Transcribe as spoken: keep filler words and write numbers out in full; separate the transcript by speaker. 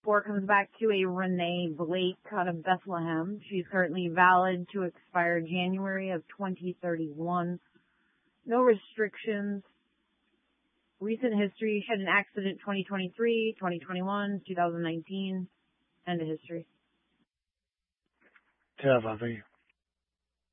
Speaker 1: Four comes back to a Renee Blake out of Bethlehem. She's currently valid to expire January of twenty thirty-one. No restrictions. Recent history, she had an accident twenty twenty-three, twenty twenty-one, two thousand nineteen. End of history.
Speaker 2: Tel Aviv.